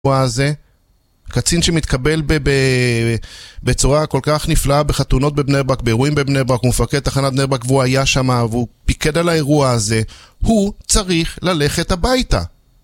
הזה, קצין שמתקבל בצורה כל כך נפלאה בחתונות בבני ברק, באירועים בבני ברק, הוא מפקד תחנת בני ברק והוא היה שם והוא פיקד על האירוע הזה, הוא צריך ללכת הביתה.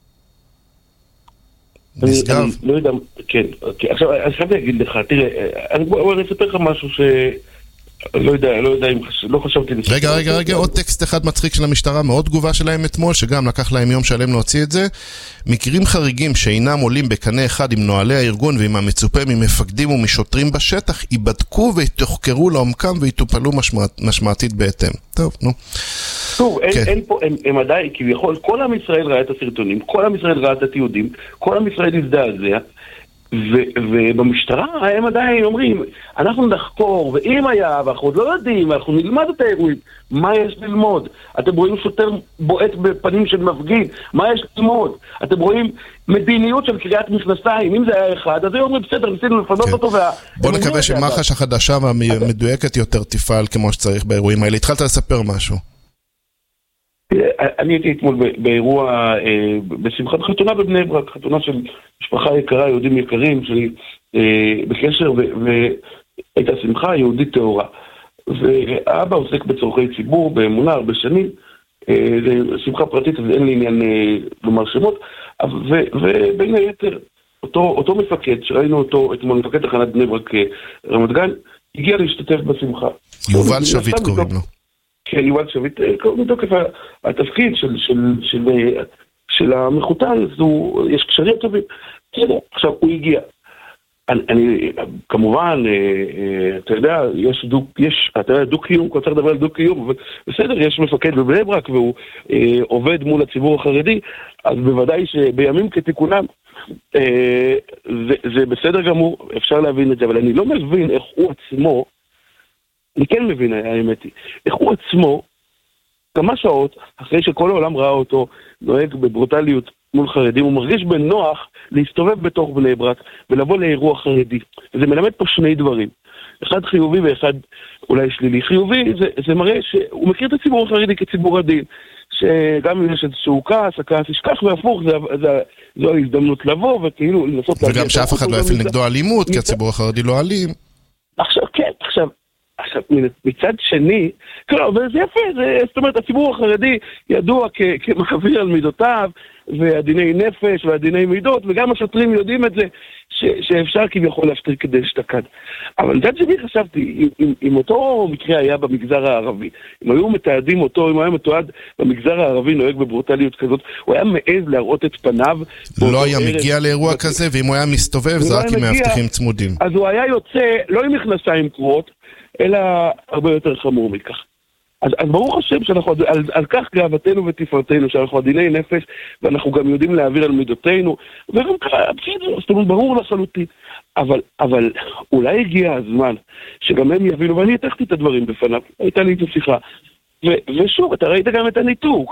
נשגב. אני לא יודע, כן, עכשיו אני חייב להגיד לך, תראה, אני אספר לך משהו ש... לא יודע אם לא חשבתי... רגע, עוד טקסט אחד מצחיק של המשטרה, מאוד תגובה שלהם אתמול, שגם לקח להם יום שלם להוציא את זה. מקרים חריגים שאינם עולים בקנה אחד עם נוהלי הארגון ועם המצופה ממפקדים ומשוטרים בשטח, ייבדקו ויתוחקרו לעומקם ויטופלו משמעתית בהתאם. טוב, נו. טוב, אין פה, הם עדיין, כביכול, כל עם ישראל ראה את הסרטונים, כל עם ישראל ראה את התיעודים, כל עם ישראל הזדעזע, ובמשטרה הם עדיין אומרים, אנחנו נחקור, ואם היה, ואנחנו עוד לא יודעים, אנחנו נלמד את האירועים, מה יש ללמוד? אתם רואים שוטר בועט בפנים של מפגין, מה יש ללמוד? אתם רואים מדיניות של קריאת מכנסיים, אם זה היה אחד, אז היום בסדר, ניסינו לפנות אותו. בוא נקווה שמח"ש החדשה והמדויקת יותר תפעל כמו שצריך באירועים האלה. התחלת לספר משהו. אני הייתי אתמול באירוע, בשמחת חתונה בבני ברק, חתונה של משפחה יקרה, יהודים יקרים, שלי בקשר, והייתה שמחה יהודית טהורה. ואבא עוסק בצורכי ציבור, באמונה, הרבה שנים, זה שמחה פרטית, אז אין לי עניין לומר שמות, ובין היתר, אותו מפקד, שראינו אותו אתמול, מפקד תחנת בני ברק רמת גן, הגיע להשתתף בשמחה. יובל שביט קוראים לו. כן, יובל שביט, מתוקף התפקיד של המחותן, יש קשרים טובים. עכשיו, הוא הגיע. אני, כמובן, אתה יודע, אתה יודע, דו-קיום, כל צריך לדבר על דו-קיום, אבל בסדר, יש מפקד בבני ברק, והוא עובד מול הציבור החרדי, אז בוודאי שבימים כתיקונם, זה בסדר גמור, אפשר להבין את זה, אבל אני לא מבין איך הוא עצמו, אני כן מבין, האמת היא, איך הוא עצמו, כמה שעות, אחרי שכל העולם ראה אותו, נוהג בברוטליות מול חרדים, הוא מרגיש בנוח להסתובב בתוך בני ברק, ולבוא לאירוע חרדי. וזה מלמד פה שני דברים. אחד חיובי ואחד אולי שלילי. חיובי, זה מראה שהוא מכיר את הציבור החרדי כציבור עדין, שגם אם יש איזשהו כעס, הכעס ישכח, והפוך, זו ההזדמנות לבוא, וכאילו לנסות... וגם שאף אחד לא יפעיל נגדו אלימות, כי הציבור החרדי לא אלים. עכשיו, מצד שני, וזה יפה, זאת אומרת, הציבור החרדי ידוע כמחוויר על מידותיו, והדיני נפש והדיני מידות, וגם השוטרים יודעים את זה, שאפשר כביכול להשתיר כדי שתקד. אבל מצד שני חשבתי, אם אותו מקרה היה במגזר הערבי, אם היו מתעדים אותו, אם היה מתועד במגזר הערבי נוהג בברוטליות כזאת, הוא היה מעז להראות את פניו. לא היה מגיע לאירוע כזה, ואם הוא היה מסתובב, זה רק עם מאבטחים צמודים. אז הוא היה יוצא, לא עם מכנסיים קרועות, אלא הרבה יותר חמור מכך. אז ברור השם שאנחנו, על כך גאוותנו ותפארתנו, שאנחנו עדיני נפש, ואנחנו גם יודעים להעביר על מידותינו, וגם ככה, זאת אומרת, ברור לחלוטין. אבל אולי הגיע הזמן שגם הם יבינו, ואני התחתי את הדברים בפניו, הייתה לי את השיחה. ושוב, אתה ראית גם את הניתוק.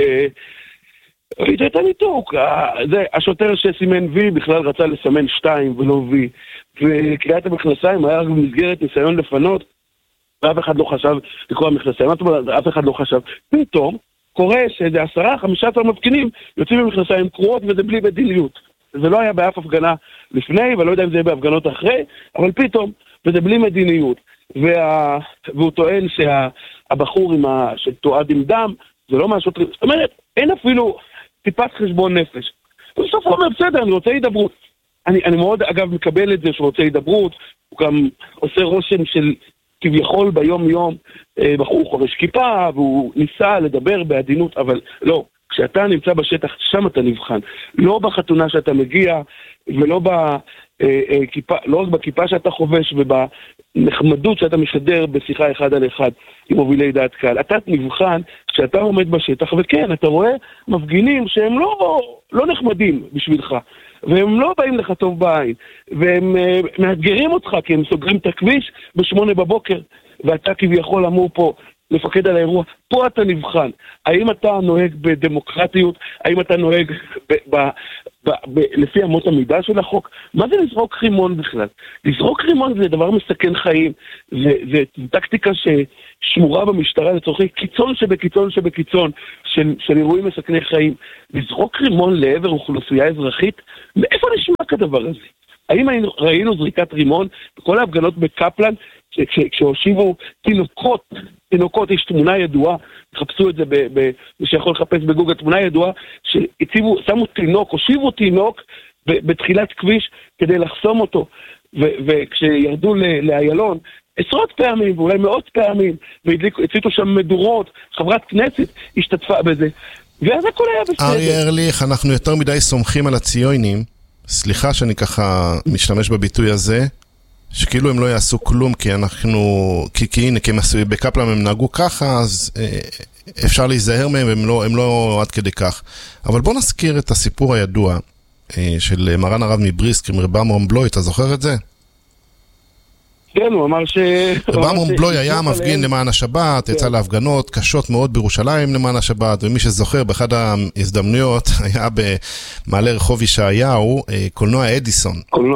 ראית את הניתוק. השוטר שסימן V בכלל רצה לסמן 2 ולא V, וקריאת המכנסיים היה במסגרת ניסיון לפנות, ואף אחד לא חשב לקרוא המכנסיים, אף אחד לא חשב. פתאום קורה שזה 10-15 מפגינים יוצאים במכנסיים קרועות, וזה בלי מדיניות. זה לא היה באף הפגנה לפני, ולא יודע אם זה יהיה בהפגנות אחרי, אבל פתאום, וזה בלי מדיניות. והוא טוען שהבחור שתועד עם דם, זה לא מהשוטרים. זאת אומרת, אין אפילו טיפת חשבון נפש. ובסוף הוא אומר, בסדר, אני רוצה הידברות. אני מאוד, אגב, מקבל את זה שהוא רוצה הידברות, הוא גם עושה רושם של כביכול ביום יום, בחור חורש כיפה, והוא ניסה לדבר בעדינות, אבל לא, כשאתה נמצא בשטח, שם אתה נבחן. לא בחתונה שאתה מגיע, ולא בכיפה, לא רק בכיפה שאתה חובש, ובנחמדות שאתה משדר בשיחה אחד על אחד עם מובילי דעת קהל. אתה נבחן כשאתה עומד בשטח, וכן, אתה רואה מפגינים שהם לא נחמדים בשבילך. והם לא באים לך טוב בעין, והם מאתגרים אותך, כי הם סוגרים את הכביש ב8 בבוקר, ואתה כביכול אמור פה לפקד על האירוע. פה אתה נבחן. האם אתה נוהג בדמוקרטיות? האם אתה נוהג לפי אמות המידה של החוק? מה זה לזרוק רימון בכלל? לזרוק רימון זה דבר מסכן חיים. זה טקטיקה ששמורה במשטרה לצורכי קיצון שבקיצון שבקיצון של אירועים מסכני חיים. לזרוק רימון לעבר אוכלוסייה אזרחית? מאיפה נשמע כדבר הזה? האם ראינו זריקת רימון בכל ההפגנות בקפלן, כשהושיבו תינוקות, יש תמונה ידועה, תחפשו את זה מי שיכול לחפש בגוגל, תמונה ידועה, שמו תינוק, הושיבו תינוק בתחילת כביש כדי לחסום אותו, וכשירדו לאיילון, עשרות פעמים, ואולי מאות פעמים, והציתו שם מדורות, חברת כנסת השתתפה בזה, ואז הכל היה בסדר. אריה ארליך, אנחנו יותר מדי סומכים על הציונים, סליחה שאני ככה משתמש בביטוי הזה, שכאילו הם לא יעשו כלום, כי הנה, כי בקפלן הם נהגו ככה, אז אפשר להיזהר מהם, הם לא עד כדי כך. אבל בוא נזכיר את הסיפור הידוע של מרן הרב מבריסק, עם רב עמרם בלוי, אתה זוכר את זה? כן, הוא אמר רב עמרם בלוי היה מפגין למען השבת, יצא להפגנות קשות מאוד בירושלים למען השבת, ומי שזוכר, באחד ההזדמנויות היה במעלה רחוב ישעיהו, קולנוע אדיסון.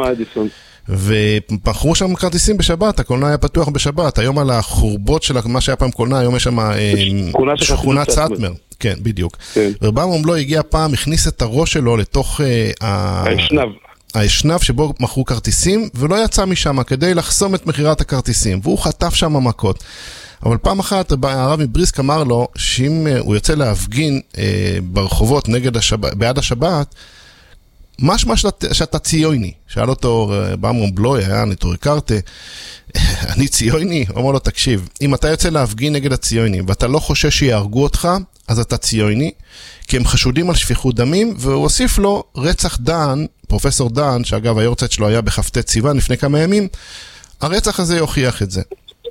ומכרו שם כרטיסים בשבת, הקולנוע היה פתוח בשבת, היום על החורבות של מה שהיה פעם קולנוע, היום יש שם שכונת סאטמר, כן, בדיוק. רב עמרם בלוי הגיע פעם, הכניס את הראש שלו לתוך האשנב שבו מכרו כרטיסים, ולא יצא משם כדי לחסום את מחירת הכרטיסים, והוא חטף שם מכות. אבל פעם אחת הרב מבריסק אמר לו, שאם הוא יוצא להפגין ברחובות בעד השבת, משמע שאתה ציוני. שאל אותו רב עמרם בלוי, היה נטורי קרתא, אני ציוני? הוא אמר לו, תקשיב, אם אתה יוצא להפגין נגד הציונים, ואתה לא חושש שיהרגו אותך, אז אתה ציוני, כי הם חשודים על שפיכות דמים, והוא הוסיף לו רצח דן, פרופסור דן, שאגב היורצייט שלו היה בכ"ט סיוון לפני כמה ימים, הרצח הזה יוכיח את זה.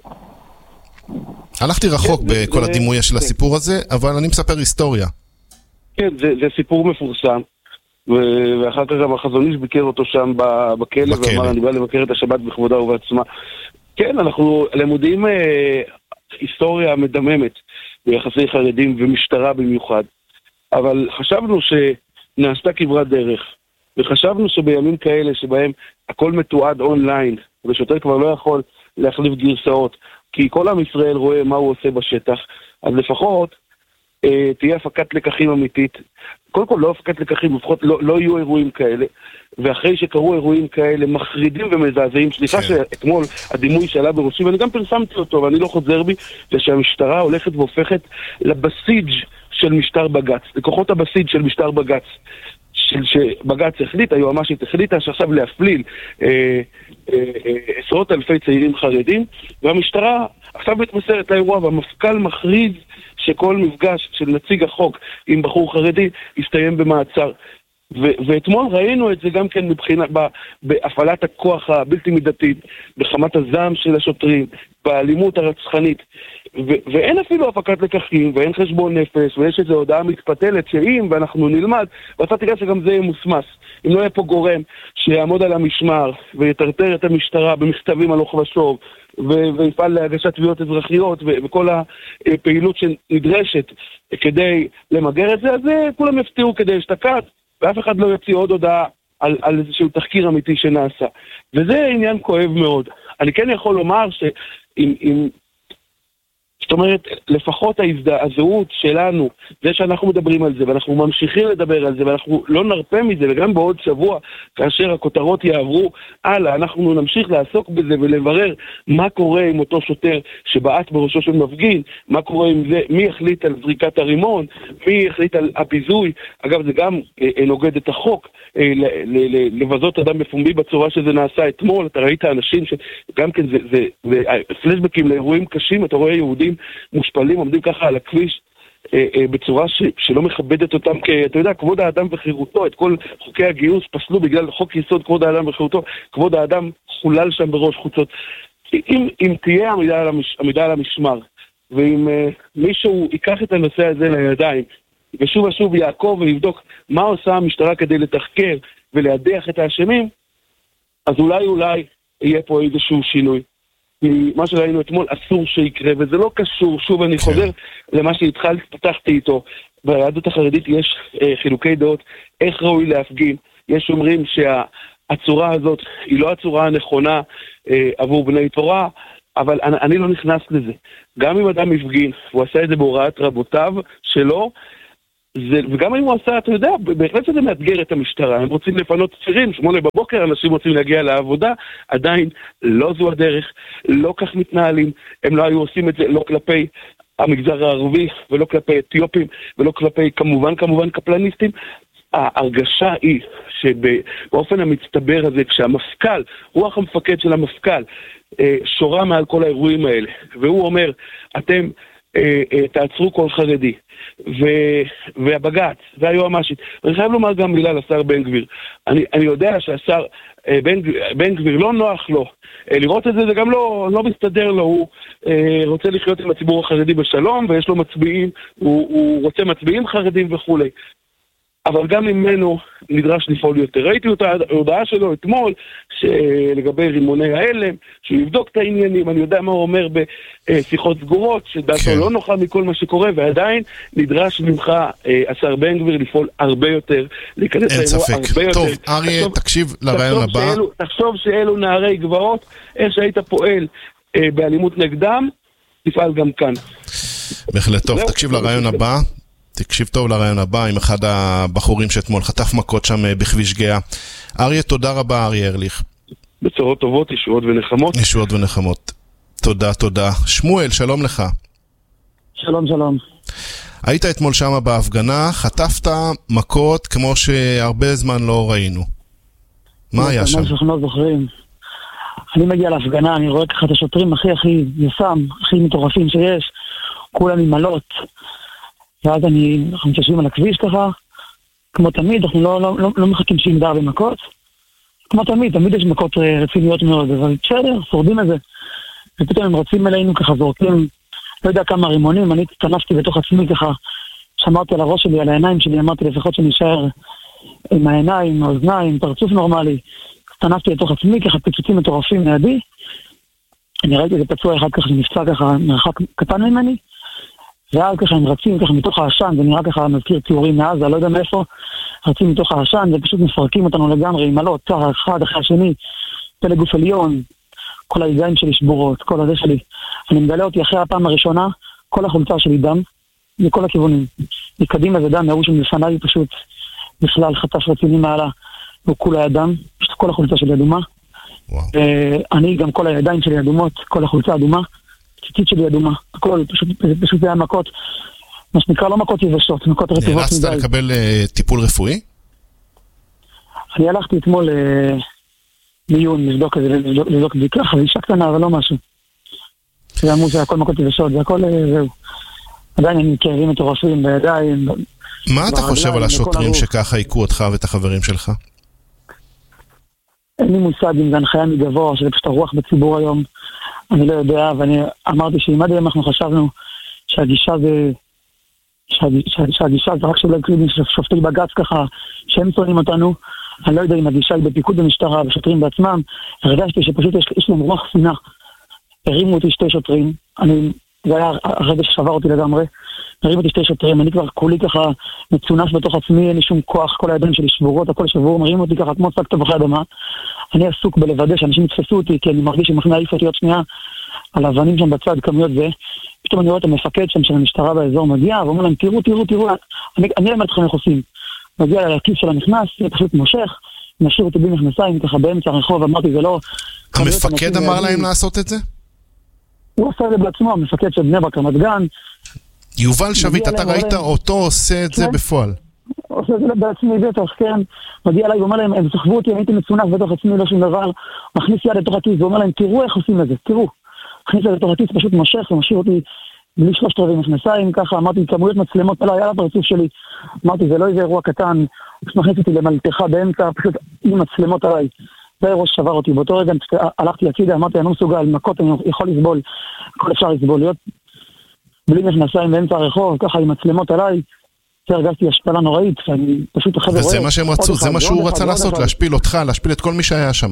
הלכתי רחוק בכל הדימוי של הסיפור הזה, אבל אני מספר היסטוריה. כן, זה סיפור מפורסם, ואחר כך גם החזון איש ביקר אותו שם בכלא, ואמר, אני בא לבקר את השבת בכבודה ובעצמה. כן, אנחנו למודים היסטוריה מדממת ביחסי חרדים ומשטרה במיוחד, אבל חשבנו שנעשתה כברת דרך, וחשבנו שבימים כאלה שבהם הכל מתועד אונליין, ושוטר כבר לא יכול להחליף גרסאות, כי כל עם ישראל רואה מה הוא עושה בשטח, אז לפחות תהיה הפקת לקחים אמיתית. קודם כל לא הפקת לקחים, לפחות לא יהיו אירועים כאלה, ואחרי שקרו אירועים כאלה מחרידים ומזעזעים, סליחה שאתמול הדימוי שעלה בראשי, ואני גם פרסמתי אותו, ואני לא חוזר בי, זה שהמשטרה הולכת והופכת לבסיג' של משטר בגץ, לכוחות הבסיג' של משטר בגץ, שבגץ החליט, היועמ"שית החליטה שעכשיו להפליל עשרות אלפי צעירים חרדים, והמשטרה עכשיו מתמסרת לאירוע, והמפכ"ל מכריז שכל מפגש של נציג החוק עם בחור חרדי יסתיים במעצר. ואתמול ראינו את זה גם כן מבחינה, בהפעלת הכוח הבלתי מידתית, בחמת הזעם של השוטרים, באלימות הרצחנית, ואין אפילו הפקת לקחים, ואין חשבון נפש, ויש איזו הודעה מתפתלת שאם ואנחנו נלמד, ואתה תראה שגם זה יהיה מוסמס. אם לא יהיה פה גורם שיעמוד על המשמר, ויתרטר את המשטרה במכתבים הלוך ושוב, ויפעל להגשת תביעות אזרחיות, וכל הפעילות שנדרשת כדי למגר את זה, אז כולם יפתיעו כדי אשתקד, ואף אחד לא יוציא עוד הודעה על איזשהו תחקיר אמיתי שנעשה. וזה עניין כואב מאוד. אני כן יכול לומר זאת אומרת, לפחות הזהות שלנו, זה שאנחנו מדברים על זה, ואנחנו ממשיכים לדבר על זה, ואנחנו לא נרפה מזה, וגם בעוד שבוע, כאשר הכותרות יעברו הלאה, אנחנו נמשיך לעסוק בזה ולברר מה קורה עם אותו שוטר שבעט בראשו של מפגין, מה קורה עם זה, מי החליט על זריקת הרימון, מי החליט על הביזוי, אגב זה גם נוגד את החוק, לבזות אדם בפומבי בצורה שזה נעשה אתמול, אתה ראית אנשים שגם כן זה פלשבקים לאירועים קשים, אתה רואה יהודים מושפלים, עומדים ככה על הכביש בצורה שלא מכבדת אותם, כי אתה יודע, כבוד האדם וחירותו, את כל חוקי הגיוס פסלו בגלל חוק יסוד כבוד האדם וחירותו, כבוד האדם חולל שם בראש חוצות. אם תהיה עמידה על המשמר, ואם מישהו ייקח את הנושא הזה לידיים, ושוב ושוב יעקוב ויבדוק מה עושה המשטרה כדי לתחקר ולהדיח את האשמים, אז אולי יהיה פה איזשהו שינוי. מה שראינו אתמול אסור שיקרה, וזה לא קשור, שוב אני חוזר למה שהתחלתי, פתחתי איתו. ביהדות החרדית יש חילוקי דעות, איך ראוי להפגין. יש אומרים שהצורה הזאת היא לא הצורה הנכונה עבור בני תורה, אבל אני לא נכנס לזה. גם אם אדם מפגין, והוא עשה את זה בהוראת רבותיו שלו, וגם אם הוא עשה, אתה יודע, בהחלט שזה מאתגר את המשטרה, הם רוצים לפנות צירים, 8 בבוקר, אנשים רוצים להגיע לעבודה, עדיין לא זו הדרך, לא כך מתנהלים, הם לא היו עושים את זה, לא כלפי המגזר הערבי, ולא כלפי אתיופים, ולא כלפי כמובן קפלניסטים. ההרגשה היא שבאופן המצטבר הזה, כשהמפכ"ל, רוח המפקד של המפכ"ל, שורה מעל כל האירועים האלה, והוא אומר, אתם תעצרו כל חרדי, והבג"ץ, והיועמ"שית. אני חייב לומר גם מילה לשר בן גביר. אני יודע שהשר בן גביר לא נוח לו לראות את זה, זה גם לא מסתדר לו, הוא רוצה לחיות עם הציבור החרדי בשלום, ויש לו מצביעים, הוא רוצה מצביעים חרדים וכו'. אבל גם ממנו נדרש לפעול יותר. ראיתי את ההודעה שלו אתמול, שלגבי רימוני ההלם, שהוא יבדוק את העניינים, אני יודע מה הוא אומר בשיחות סגורות, שדעתו לא נוחה מכל מה שקורה, ועדיין נדרש ממך, השר בן גביר, לפעול הרבה יותר, להיכנס לאירוע הרבה יותר. טוב, אריה, תקשיב לרעיון הבא. תחשוב שאלו נערי גבעות, איך שהיית פועל באלימות נגדם, תפעל גם כאן. בהחלט טוב, תקשיב לרעיון הבא. תקשיב טוב לרעיון הבא עם אחד הבחורים שאתמול חטף מכות שם בכביש גאה. אריה, תודה רבה, אריה ארליך. בצורות טובות, ישועות ונחמות. ישועות ונחמות. תודה, תודה. שמואל, שלום לך. שלום, שלום. היית אתמול שם בהפגנה, חטפת מכות כמו שהרבה זמן לא ראינו. מה היה שם? מה שאנחנו לא זוכרים. אני מגיע להפגנה, אני רואה ככה את השוטרים הכי יסם, הכי מטורפים שיש, כולם עם מלות. ואז אנחנו מתיישבים על הכביש ככה, כמו תמיד, אנחנו לא מחכים שימדר במכות. כמו תמיד יש מכות רציניות מאוד, אבל בסדר, שורדים את זה. ופתאום הם רצים אלינו ככה, זורקים, לא יודע כמה רימונים, אני תנפתי בתוך עצמי ככה, שמרתי על הראש שלי, על העיניים שלי, אמרתי לפחות שנשאר עם העיניים, האוזניים, פרצוף נורמלי. תנפתי לתוך עצמי, ככה פיצוצים מטורפים לידי. אני ראיתי איזה פצוע אחד ככה שנפצע ככה מרחק קטן ממני. ואז ככה הם רצים ככה מתוך העשן, זה נראה ככה מזכיר ציורים מעזה, לא יודע מאיפה, רצים מתוך העשן, ופשוט מפרקים אותנו לגמרי, עם מלות, צער אחד אחרי השני, פלג גוף עליון, כל הידיים שלי שבורות, כל הזה שלי. אני מגלה אותי אחרי הפעם הראשונה, כל החולצה שלי דם, מכל הכיוונים. מקדימה זה דם, מהראש שמלפניי פשוט בכלל חטף רציני מעלה, וכולה הדם, פשוט כל החולצה שלי אדומה. ואני גם כל הידיים שלי אדומות, כל החולצה אדומה. ציצית שלי אדומה, הכל, פשוט זה היה מכות, מה שנקרא לא מכות יבשות, מכות רטובות מדי. נאלצת לקבל טיפול רפואי? אני הלכתי אתמול מיון, לבדוק בדיקה, חבישה קטנה, אבל לא משהו. זה אמרו זה הכל מכות יבשות, זה הכל, זהו. עדיין אני כאבים מטורפים בידיים. מה אתה חושב על השוטרים שככה עיקו אותך ואת החברים שלך? אין לי מושג אם זה הנחיה מגבוה, שזה פשוט הרוח בציבור היום. אני לא יודע, ואני אמרתי שאם עד היום אנחנו חשבנו שהגישה זה רק שופטי בג"ץ ככה, שהם צונים אותנו, אני לא יודע אם הגישה היא בפיקוד במשטרה ושוטרים בעצמם, הרגשתי שפשוט יש להם רוח שנאה. הרימו אותי 2 שוטרים, זה היה הרגע ששבר אותי לגמרי, הרימו אותי 2 שוטרים, אני כבר כולי ככה מצונף בתוך עצמי, אין לי שום כוח, כל הידיים שלי שבורות, הכל שבור, מרימו אותי ככה כמו שק תפוחי אדמה. אני עסוק בלוודא שאנשים יתפסו אותי, כי אני מרגיש שמכנה להעיף אותי עוד שנייה על אבנים שם בצד, כמויות זה. פתאום אני רואה את המפקד שם של המשטרה באזור מגיע, ואומר להם, תראו, אני אמר אתכם איך עושים. מגיע לכיס של הנכנס, פשוט מושך, משאיר אותי בלי מכנסיים, ככה באמצע הרחוב, אמרתי, זה לא... המפקד אמר להם לעשות את זה? הוא עשה את זה בעצמו, המפקד של בני ברק רמת גן. יובל שביט, אתה ראית אותו עושה את זה בפועל? עושה את זה בעצמי בטח, כן. מגיע אליי ואומר להם, הם סחבו אותי, הייתי מצונח בתוך עצמי, לא שום דבר. מכניס יד לתוך הכיס ואומר להם, תראו איך עושים את זה, תראו. מכניס יד לתוך הכיס, פשוט מושך ומשאיר אותי בלי 3/4 מכנסיים, ככה אמרתי, כמויות מצלמות עליי, על הפרצוף שלי. אמרתי, זה לא איזה אירוע קטן, פשוט מכניס אותי למלתחה באמצע, פשוט עם מצלמות עליי. זה אירוע ששבר אותי. באותו רגע הלכתי הצידה, אמרתי, אני לא מסוגל, מכות, אני יכול לסבול, הכל אפשר לסבול, להיות בלי מכנסיים באמצע הרחוב, ככה עם מצלמות עליי. הרגשתי השפלה נוראית, ואני פשוט אחרי וזה מה שהם רצו, זה מה שהוא רצה לעשות, להשפיל אותך, להשפיל את כל מי שהיה שם.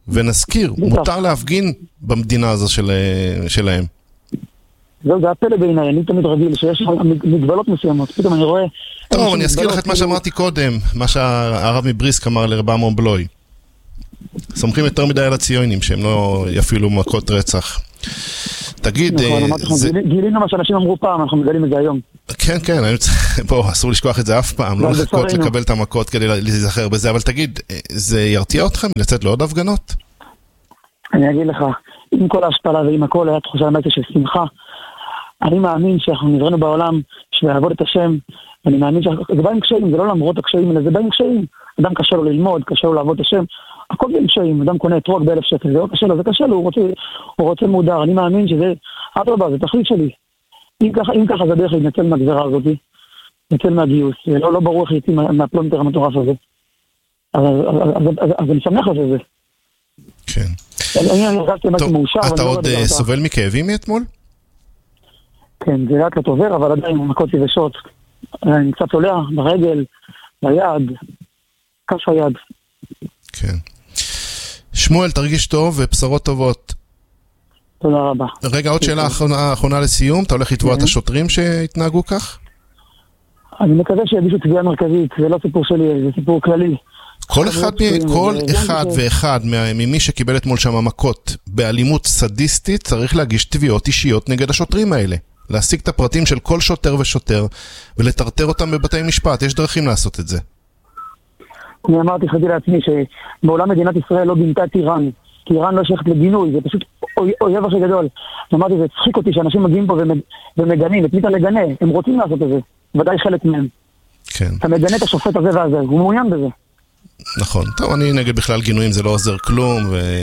ונזכיר, מותר להפגין במדינה הזו שלהם. זהו, זה הפלא בעיניי, אני תמיד רגיל שיש מגבלות מסוימות, פתאום אני רואה... טוב, אני אזכיר לך את מה שאמרתי קודם, מה שהרב מבריסק אמר לרב אמנון בלוי. סומכים יותר מדי על הציונים, שהם לא יפעילו מכות רצח. תגיד... גילינו מה שאנשים אמרו פעם, אנחנו מגלים את זה היום. כן, כן, בוא, אסור לשכוח את זה אף פעם, לא לחכות לקבל את המכות כדי להיזכר בזה, אבל תגיד, זה ירתיע אתכם לצאת לעוד הפגנות? אני אגיד לך, עם כל ההשפלה ועם הכל היה תחושה באמת של שמחה. אני מאמין שאנחנו נבראנו בעולם לעבוד את השם, ואני מאמין שזה בא עם קשיים, זה לא למרות הקשיים, אלא זה בא עם קשיים. אדם קשה לו ללמוד, קשה לו לעבוד את השם, הכל בא עם קשיים. אדם קונה אתרוג ב1,000 שקל, זה לא קשה לו, זה קשה לו, הוא רוצה מודר. אני מאמין שזה, זה תכלית שלי. אם ככה זה דרך להתנצל מהגזרה הזאת, להתנצל מהגיוס, לא ברור איך יצאים מהפלונטר המטורף הזה. אז אני שמח על זה. כן. טוב, אתה עוד סובל מכאבים מאתמול? כן, זה לאט לאט עובר, אבל עדיין מכות יבשות. אני קצת עולה ברגל, ביד, כף היד. כן. שמואל, תרגיש טוב ובשורות טובות. תודה רבה. רגע, עוד שאלה אחרונה לסיום. אתה הולך לתבוע את השוטרים שהתנהגו כך? אני מקווה שיגישו תביעה מרכזית, זה לא סיפור שלי, זה סיפור כללי. כל אחד ואחד ממי שקיבל אתמול שם מכות באלימות סדיסטית צריך להגיש תביעות אישיות נגד השוטרים האלה. להשיג את הפרטים של כל שוטר ושוטר ולטרטר אותם בבתי משפט. יש דרכים לעשות את זה. אני אמרתי חדי לעצמי שבעולם מדינת ישראל לא בינתה את איראן, כי איראן לא שייכת לגינוי, זה פשוט אויב הכי גדול. אמרתי, זה צחיק אותי שאנשים מגיעים פה ומגנים, את מי אתה לגנה? הם רוצים לעשות את זה, ודאי חלק מהם. כן. אתה מגנה את השופט הזה והזה, הוא מעוניין בזה. נכון, טוב, אני נגד בכלל גינויים, זה לא עוזר כלום,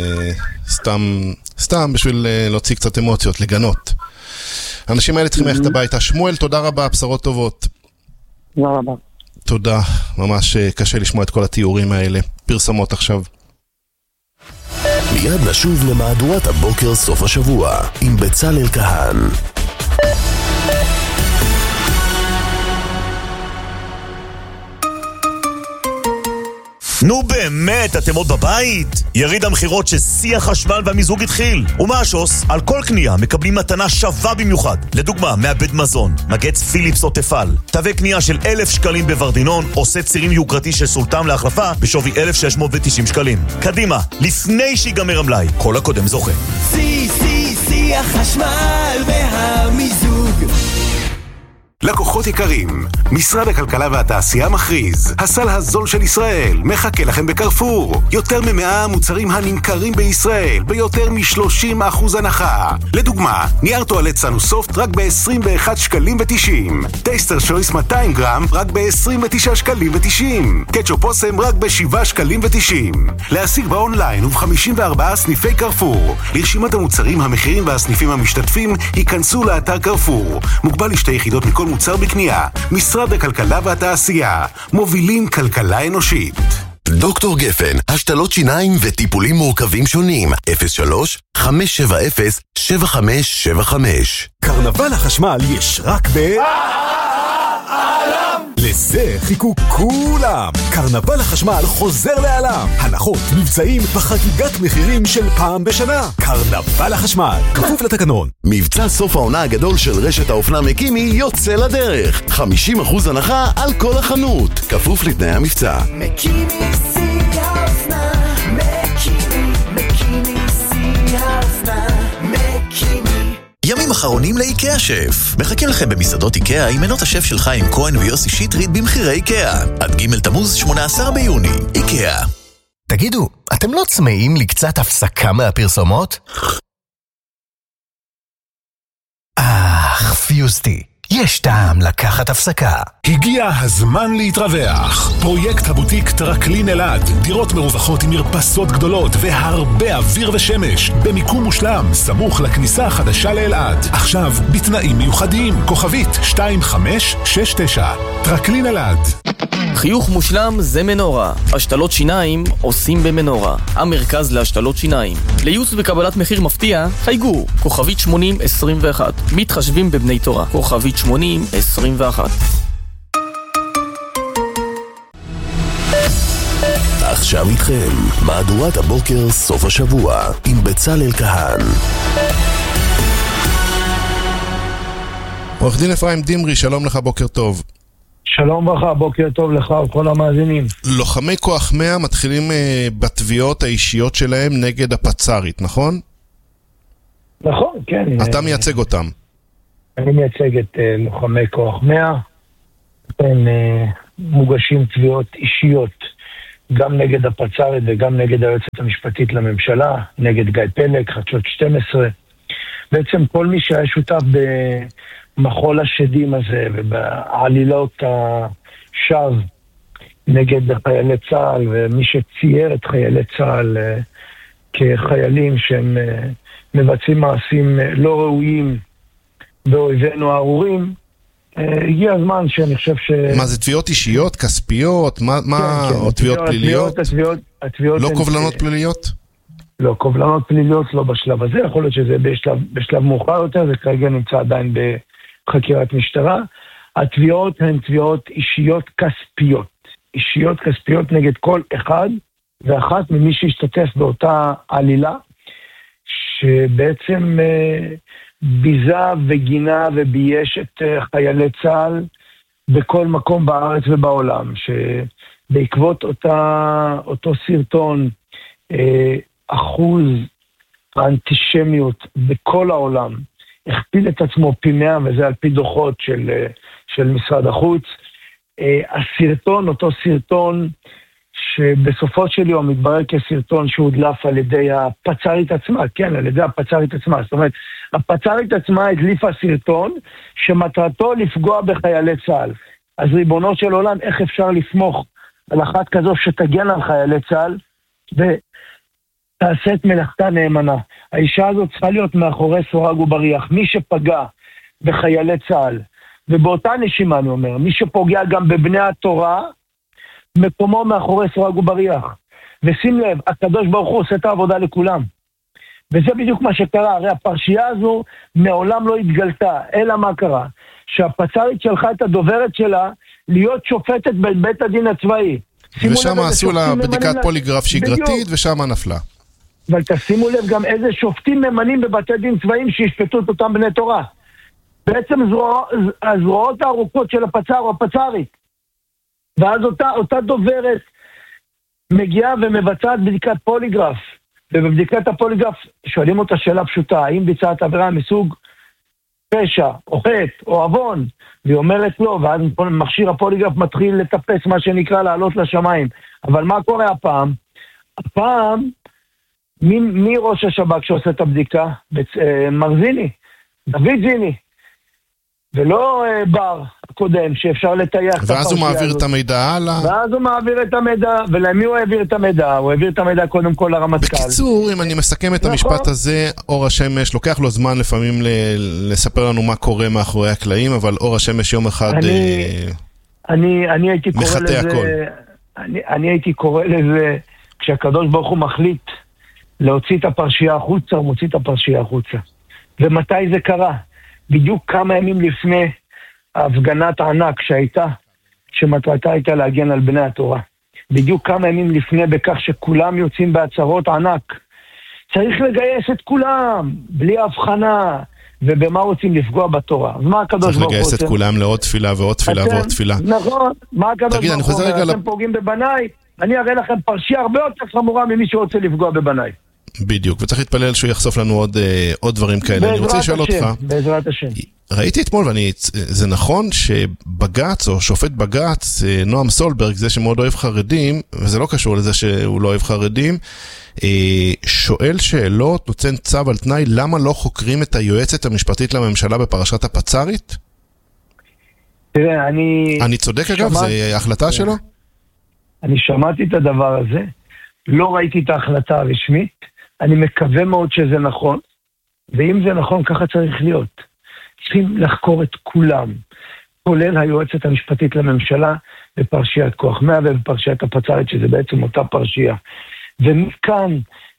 וסתם בשביל להוציא קצת אמוציות, לגנות. האנשים האלה צריכים ללכת הביתה. שמואל, תודה רבה, בשורות טובות. תודה רבה. תודה, ממש קשה לשמוע את כל התיאורים האלה. פרסומות עכשיו. מיד נשוב למהדורת הבוקר סוף השבוע עם בצלאל כהן. נו באמת, אתם עוד בבית? יריד המחירות ששיא החשמל והמיזוג התחיל. ומה השוס? על כל קנייה מקבלים מתנה שווה במיוחד. לדוגמה, מעבד מזון, מגץ פיליפס או תפל. תווי קנייה של 1,000 שקלים בוורדינון, עושה צירים יוקרתי של סולטם להחלפה בשווי 1,690 שקלים. קדימה, לפני שיגמר המלאי, כל הקודם זוכה. שיא החשמל והמיזוג. לקוחות יקרים, משרד הכלכלה והתעשייה מכריז, הסל הזול של ישראל מחכה לכם בקרפור. יותר מ100 מוצרים הנמכרים בישראל ביותר מ30% הנחה. לדוגמה, נייר טואלט סנוסופט רק ב-21 שקלים ו90, טייסטר שויס 200 גרם רק ב-29 שקלים ו90, קטשופ אוסם רק ב7 שקלים ו90. להשיג באונליין וב-54 סניפי קרפור. לרשימת המוצרים, המחירים והסניפים המשתתפים היכנסו לאתר קרפור. מוגבל לשתי יחידות מכל מוצר בקנייה. משרד הכלכלה והתעשייה, מובילים כלכלה אנושית. דוקטור גפן, השתלות שיניים וטיפולים מורכבים שונים. 03-570-7575. קרנבל החשמל יש רק לזה חיכו כולם. קרנבל החשמל חוזר לעולם. הנחות, מבצעים וחגיגת מחירים של פעם בשנה. קרנבל החשמל, כפוף לתקנון. מבצע סוף העונה הגדול של רשת האופנה מקימי יוצא לדרך. 50% הנחה על כל החנות, כפוף לתנאי המבצע. מקימי שיא האופנה, מקימי שיא האופנה, מקימי. ימים אחרונים לאיקאה שף. מחכים לכם במסעדות איקאה עם מנות השף של חיים כהן ויוסי שטרית במחירי איקאה. עד ג' תמוז 18 ביוני. איקאה. תגידו, אתם לא צמאים לקצת הפסקה מהפרסומות? פיוסטי. יש טעם לקחת הפסקה. הגיע הזמן להתרווח. פרויקט הבוטיק טרקלין אלעד. דירות מרווחות עם מרפסות גדולות והרבה אוויר ושמש. במיקום מושלם, סמוך לכניסה החדשה לאלעד. עכשיו, בתנאים מיוחדים. כוכבית 2569. טרקלין אלעד. חיוך מושלם זה מנורה. השתלות שיניים עושים במנורה. המרכז להשתלות שיניים. לייעוץ וקבלת מחיר מפתיע, חייגו. כוכבית 8021. מתחשבים בבני תורה. כוכבית 8021. עכשיו איתכם, מהדורת הבוקר סוף השבוע, עם בצלאל כהן. עורך דין אפרים דמרי, שלום לך, בוקר טוב. שלום ברכה, בוקר טוב לך וכל המאזינים. לוחמי כוח 100 מתחילים בתביעות האישיות שלהם נגד הפצ"רית, נכון? נכון, כן. אתה מייצג אותם. אני מייצג את לוחמי כוח 100. הם מוגשים תביעות אישיות גם נגד הפצ"רית וגם נגד היועצת המשפטית לממשלה, נגד גיא פלג, חדשות 12. בעצם כל מי שהיה שותף במחול השדים הזה ובעלילות השווא נגד חיילי צה"ל, ומי שצייר את חיילי צה"ל כחיילים שהם מבצעים מעשים לא ראויים באויבינו הארורים, הגיע הזמן שאני חושב מה זה, תביעות אישיות, כספיות, מה, או תביעות פליליות? לא קובלנות פליליות? לא, קובלנות פליליות לא בשלב הזה, יכול להיות שזה בשלב מאוחר יותר, זה כרגע נמצא עדיין בחקירת משטרה. התביעות הן תביעות אישיות כספיות. אישיות כספיות נגד כל אחד ואחת ממי שהשתתף באותה עלילה, שבעצם ביזה וגינה ובייש את חיילי צה"ל בכל מקום בארץ ובעולם, שבעקבות אותו סרטון אחוז האנטישמיות בכל העולם הכפיל את עצמו פי 100, וזה על פי דוחות של משרד החוץ. הסרטון, אותו סרטון שבסופו של יום מתברר כסרטון שהודלף על ידי הפצ"רית עצמה, כן, על ידי הפצ"רית עצמה. זאת אומרת, הפצ"רית עצמה הדליפה סרטון שמטרתו לפגוע בחיילי צה"ל. אז ריבונו של עולם, איך אפשר לסמוך על אחת כזו שתגן על חיילי צה"ל ותעשה את מלאכתה נאמנה? האישה הזאת צריכה להיות מאחורי סורג ובריח. מי שפגע בחיילי צה"ל, ובאותה נשימה אני אומר, מי שפוגע גם בבני התורה, מקומו מאחורי סורג ובריח. ושים לב, הקדוש ברוך הוא עושה את העבודה לכולם. וזה בדיוק מה שקרה. הרי הפרשייה הזו מעולם לא התגלתה. אלא מה קרה? שהפצ"רית שלחה את הדוברת שלה להיות שופטת בבית הדין הצבאי. ושם עשו לה בדיקת פוליגרף שגרתית, ושם נפלה. אבל תשימו לב גם איזה שופטים ממנים בבתי דין צבאיים שישפטו את אותם בני תורה. בעצם הזרועות הארוכות של הפצ"ר או הפצ"רית. ואז אותה דוברת מגיעה ומבצעת בדיקת פוליגרף, ובבדיקת הפוליגרף שואלים אותה שאלה פשוטה, האם ביצעת עבירה מסוג פשע, או חטא, או עוון, והיא אומרת לא, ואז מכשיר הפוליגרף מתחיל לטפס, מה שנקרא לעלות לשמיים. אבל מה קורה הפעם? הפעם, מי ראש השב"כ שעושה את הבדיקה? מרזיני, דוד זיני. ולא בר הקודם שאפשר לטייח. ואז הוא מעביר את המידע הלאה. ואז הוא מעביר את המידע, ולמי הוא העביר את המידע? הוא העביר את המידע קודם כל לרמטכ"ל. בקיצור, אם אני מסכם את המשפט הזה, אור השמש, לוקח לו זמן לפעמים לספר לנו מה קורה מאחורי הקלעים, אבל אור השמש יום אחד אני הייתי קורא לזה, אני הייתי קורא לזה, כשהקדוש ברוך הוא מחליט להוציא את הפרשייה החוצה, הוא מוציא את הפרשייה החוצה. ומתי זה קרה? בדיוק כמה ימים לפני ההפגנת הענק שהייתה, שמטרתה הייתה להגן על בני התורה. בדיוק כמה ימים לפני, בכך שכולם יוצאים בהצהרות ענק. צריך לגייס את כולם, בלי הבחנה, ובמה רוצים לפגוע בתורה. אז מה הקדוש ברוך הוא עושה? צריך לגייס את כולם לעוד תפילה ועוד תפילה ועוד תפילה. נכון, מה הקדוש ברוך הוא אומר? אתם פוגעים בבניי, אני אראה לכם פרשייה הרבה יותר חמורה ממי שרוצה לפגוע בבניי. בדיוק, וצריך להתפלל שהוא יחשוף לנו עוד דברים כאלה. אני רוצה לשאול אותך, בעזרת השם. ראיתי אתמול, זה נכון שבג"ץ או שופט בג"ץ, נועם סולברג, זה שמאוד אוהב חרדים, וזה לא קשור לזה שהוא לא אוהב חרדים, שואל שאלות, נותן צו על תנאי, למה לא חוקרים את היועצת המשפטית לממשלה בפרשת הפצ"רית? תראה, אני צודק אגב, זה החלטה שלו? אני שמעתי את הדבר הזה, לא ראיתי את ההחלטה הרשמית, אני מקווה מאוד שזה נכון, ואם זה נכון, ככה צריך להיות. צריכים לחקור את כולם, כולל היועצת המשפטית לממשלה בפרשיית כוח 100 ובפרשיית הפצ"רית, שזה בעצם אותה פרשייה. ומכאן,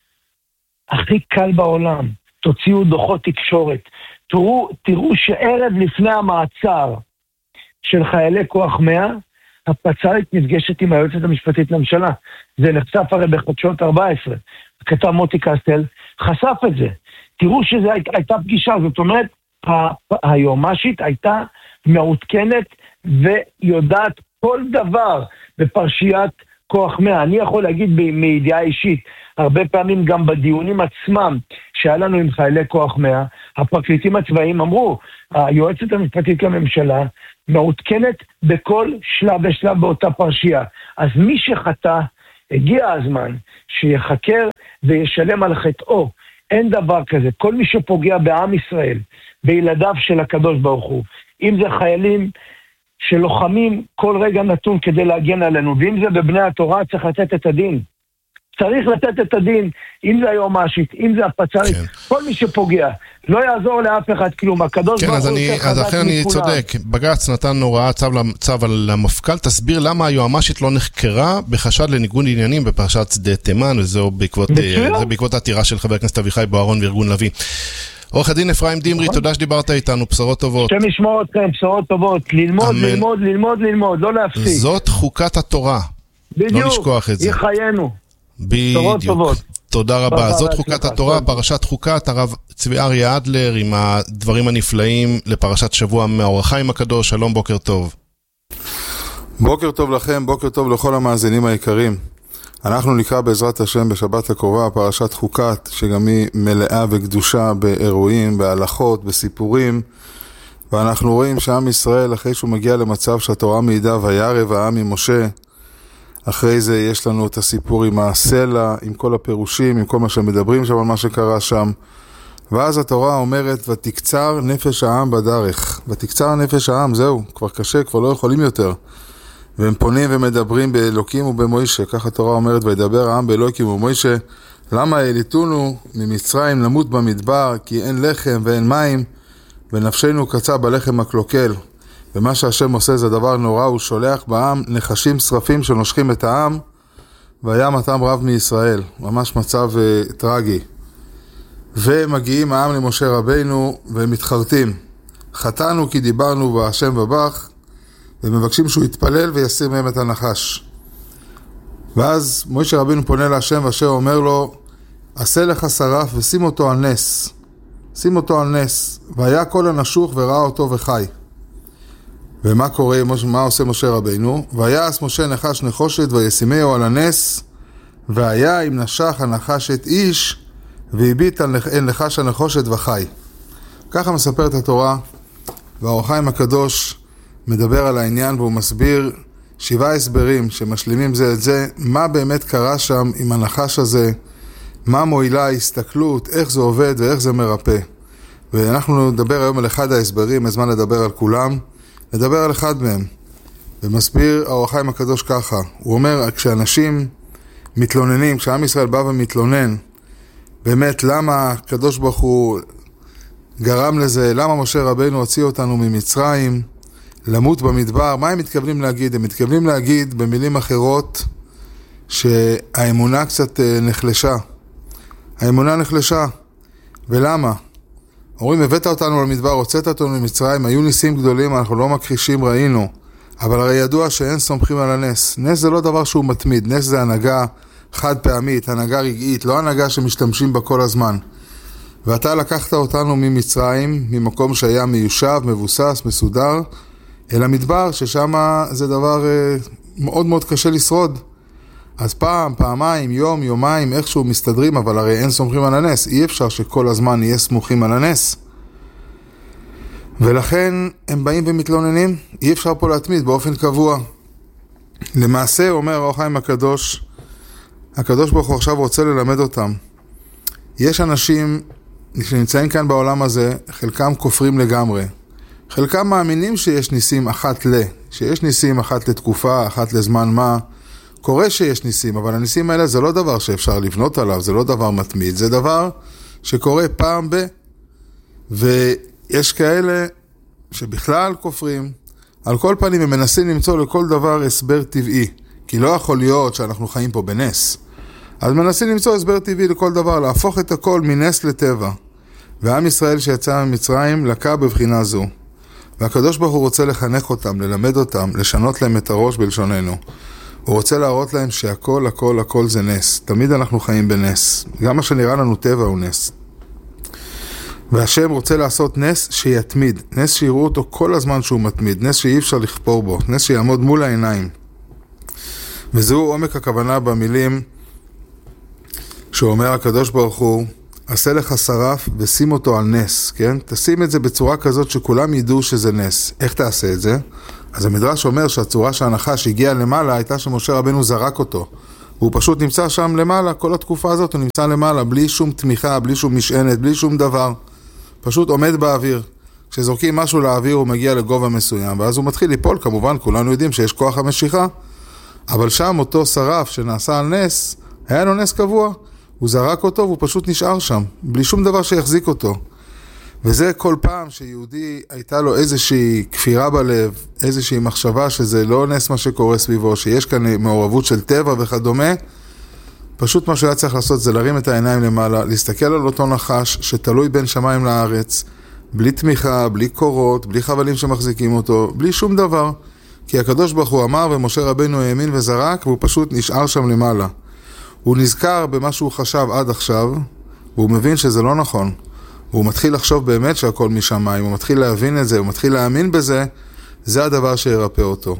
הכי קל בעולם, תוציאו דוחות תקשורת, תראו שערב לפני המעצר של חיילי כוח 100, הפצ"רית נפגשת עם היועצת המשפטית לממשלה. זה נחשף הרי בחדשות 14. כתב מוטי קסטל, חשף את זה. תראו שזו הייתה פגישה, זאת אומרת, היועמ"שית הייתה מעודכנת ויודעת כל דבר בפרשיית כוח 100. אני יכול להגיד מידיעה אישית, הרבה פעמים גם בדיונים עצמם שהיה לנו עם חיילי כוח 100, הפרקליטים הצבאיים אמרו, היועצת המשפטית לממשלה מעודכנת בכל שלב ושלב באותה פרשייה. אז מי שחטא, הגיע הזמן שיחקר וישלם על חטאו. אין דבר כזה. כל מי שפוגע בעם ישראל, בילדיו של הקדוש ברוך הוא, אם זה חיילים שלוחמים כל רגע נתון כדי להגן עלינו, ואם זה בבני התורה, צריך לתת את הדין. צריך לתת את הדין, אם זה היועמ"שית, אם זה הפצ"רית, כל מי שפוגע, לא יעזור לאף אחד כלום, הקדוש ברוך הוא יותר חזק מכולם. אז לכן אני צודק, בג"ץ נתן הוראה צו על המפכ"ל, תסביר למה היועמ"שית לא נחקרה בחשד לניגוד עניינים בפרשת שדה תימן, וזה בעקבות העתירה של חבר הכנסת אביחי בוארון וארגון לביא. עורך הדין אפרים דמרי, תודה שדיברת איתנו, בשורות טובות. השם ישמור אתכם, בשורות טובות, ללמוד, לא להפסיק. זאת חוקת התורה, לא לשכוח את זה. היא חיינו. בדיוק. תודה רבה. זאת חוקת התורה, פרשת חוקת, הרב צבי אריה אדלר עם הדברים הנפלאים לפרשת שבוע מאור החיים הקדוש. שלום, בוקר טוב. בוקר טוב לכם, בוקר טוב לכל המאזינים היקרים. אנחנו נקרא בעזרת השם בשבת הקרובה פרשת חוקת, שגם היא מלאה וקדושה באירועים, בהלכות, בסיפורים, ואנחנו רואים שעם ישראל, אחרי שהוא מגיע למצב שהתורה מעידה וירא העם ממשה, אחרי זה יש לנו את הסיפור עם הסלע, עם כל הפירושים, עם כל מה שמדברים שם על מה שקרה שם, ואז התורה אומרת, ותקצר נפש העם בדרך. ותקצר נפש העם, זהו, כבר קשה, כבר לא יכולים יותר. והם פונים ומדברים באלוקים ובמוישה, כך התורה אומרת, וידבר העם באלוקים ובמוישה, למה העליתונו ממצרים למות במדבר, כי אין לחם ואין מים, ונפשנו קצה בלחם הקלוקל. ומה שהשם עושה זה דבר נורא, הוא שולח בעם נחשים שרפים שנושכים את העם, והיה מתם רב מישראל, ממש מצב טרגי. ומגיעים העם למשה רבינו ומתחרטים. חטאנו כי דיברנו בהשם ובך, ומבקשים שהוא יתפלל ויסיר מהם את הנחש. ואז משה רבינו פונה להשם, ואשר אומר לו, עשה לך שרף ושים אותו על נס. שים אותו על נס. והיה כל הנשוך וראה אותו וחי. ומה קורה, מה עושה משה רבינו? ויעש משה נחש נחושת וישימהו על הנס, והיה אם נשך הנחש את איש, והביט על נחש הנחושת וחי. ככה מספרת התורה, והאור החיים הקדוש מדבר על העניין, והוא מסביר 7 הסברים שמשלימים זה את זה, מה באמת קרה שם עם הנחש הזה, מה מועילה ההסתכלות, איך זה עובד ואיך זה מרפא. ואנחנו נדבר היום על אחד ההסברים, הזמן לדבר על כולם, נדבר על אחד מהם. ומסביר האור החיים הקדוש ככה, הוא אומר, כשאנשים מתלוננים, כשעם ישראל בא ומתלונן, באמת למה הקדוש ברוך הוא גרם לזה, למה משה רבינו הוציא אותנו ממצרים, למות במדבר, מה הם מתכוונים להגיד? הם מתכוונים להגיד במילים אחרות שהאמונה קצת נחלשה. האמונה נחלשה. ולמה? אומרים, הבאת אותנו למדבר, הוצאת אותנו ממצרים, היו ניסים גדולים, אנחנו לא מכחישים, ראינו. אבל הרי ידוע שאין סומכים על הנס. נס זה לא דבר שהוא מתמיד, נס זה הנהגה חד פעמית, הנהגה רגעית, לא הנהגה שמשתמשים בה כל הזמן. ואתה לקחת אותנו ממצרים, ממקום שהיה מיושב, מבוסס, מסודר, אל המדבר, ששם זה דבר מאוד מאוד קשה לשרוד. אז פעם, פעמיים, יום, יומיים, איכשהו מסתדרים, אבל הרי אין סומכים על הנס. אי אפשר שכל הזמן נהיה סמוכים על הנס. ולכן הם באים ומתלוננים, אי אפשר פה להתמיד באופן קבוע. למעשה, אומר האור החיים הקדוש, הקדוש ברוך הוא עכשיו רוצה ללמד אותם. יש אנשים שנמצאים כאן בעולם הזה, חלקם כופרים לגמרי. חלקם מאמינים שיש ניסים שיש ניסים אחת לתקופה, אחת לזמן מה. קורה שיש ניסים, אבל הניסים האלה זה לא דבר שאפשר לבנות עליו, זה לא דבר מתמיד, זה דבר שקורה פעם ויש כאלה שבכלל כופרים. על כל פנים הם מנסים למצוא לכל דבר הסבר טבעי, כי לא יכול להיות שאנחנו חיים פה בנס. אז מנסים למצוא הסבר טבעי לכל דבר, להפוך את הכל מנס לטבע. ועם ישראל שיצא ממצרים לקה בבחינה זו. והקדוש ברוך הוא רוצה לחנך אותם, ללמד אותם, לשנות להם את הראש בלשוננו. הוא רוצה להראות להם שהכל, הכל, הכל זה נס. תמיד אנחנו חיים בנס. גם מה שנראה לנו טבע הוא נס. והשם רוצה לעשות נס שיתמיד. נס שיראו אותו כל הזמן שהוא מתמיד. נס שאי אפשר לכפור בו. נס שיעמוד מול העיניים. וזהו עומק הכוונה במילים שאומר הקדוש ברוך הוא, עשה לך שרף ושים אותו על נס, כן? תשים את זה בצורה כזאת שכולם ידעו שזה נס. איך תעשה את זה? אז המדרש אומר שהצורה שהנחש הגיע למעלה הייתה שמשה רבנו זרק אותו. והוא פשוט נמצא שם למעלה, כל התקופה הזאת הוא נמצא למעלה, בלי שום תמיכה, בלי שום משענת, בלי שום דבר. פשוט עומד באוויר. כשזורקים משהו לאוויר הוא מגיע לגובה מסוים, ואז הוא מתחיל ליפול, כמובן כולנו יודעים שיש כוח המשיכה. אבל שם אותו שרף שנעשה על נס, היה לו נס קבוע. הוא זרק אותו והוא פשוט נשאר שם, בלי שום דבר שיחזיק אותו. וזה כל פעם שיהודי הייתה לו איזושהי כפירה בלב, איזושהי מחשבה שזה לא נס מה שקורה סביבו, שיש כאן מעורבות של טבע וכדומה, פשוט מה שהיה צריך לעשות זה להרים את העיניים למעלה, להסתכל על אותו נחש שתלוי בין שמיים לארץ, בלי תמיכה, בלי קורות, בלי חבלים שמחזיקים אותו, בלי שום דבר. כי הקדוש ברוך הוא אמר ומשה רבנו האמין וזרק, והוא פשוט נשאר שם למעלה. הוא נזכר במה שהוא חשב עד עכשיו, והוא מבין שזה לא נכון. והוא מתחיל לחשוב באמת שהכל משמיים, הוא מתחיל להבין את זה, הוא מתחיל להאמין בזה, זה הדבר שירפא אותו.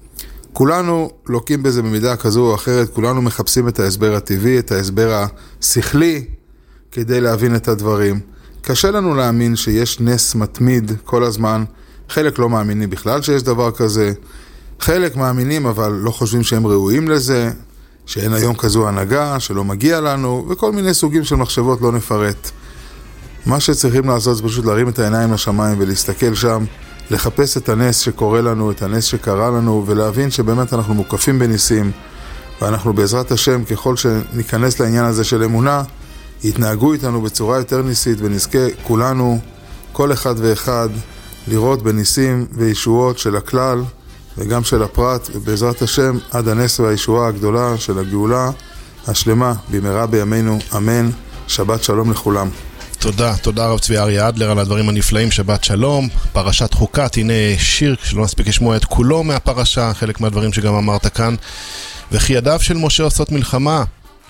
כולנו לוקים בזה במידה כזו או אחרת, כולנו מחפשים את ההסבר הטבעי, את ההסבר השכלי, כדי להבין את הדברים. קשה לנו להאמין שיש נס מתמיד כל הזמן, חלק לא מאמינים בכלל שיש דבר כזה, חלק מאמינים אבל לא חושבים שהם ראויים לזה, שאין היום כזו הנהגה, שלא מגיע לנו, וכל מיני סוגים של מחשבות לא נפרט. מה שצריכים לעשות זה פשוט להרים את העיניים לשמיים ולהסתכל שם, לחפש את הנס שקורה לנו, את הנס שקרה לנו, ולהבין שבאמת אנחנו מוקפים בניסים, ואנחנו בעזרת השם, ככל שניכנס לעניין הזה של אמונה, יתנהגו איתנו בצורה יותר ניסית, ונזכה כולנו, כל אחד ואחד, לראות בניסים וישועות של הכלל, וגם של הפרט, ובעזרת השם, עד הנס והישועה הגדולה של הגאולה השלמה, במהרה בימינו, אמן. שבת שלום לכולם. תודה רב צבי אריה אדלר על הדברים הנפלאים, שבת שלום. פרשת חוקת, הנה שיר שלא נספיק לשמוע את כולו מהפרשה, חלק מהדברים שגם אמרת כאן. וכי ידיו של משה עושות מלחמה.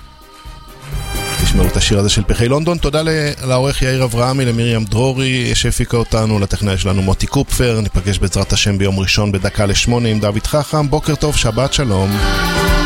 תשמעו את השיר הזה של פרחי לונדון. תודה לעורך יאיר אברהמי, למרים דרורי שהפיקה אותנו, לטכנאי שלנו מוטי קופפר. ניפגש בעזרת השם ביום ראשון בדקה ל8 עם דוד חכם. בוקר טוב, שבת שלום.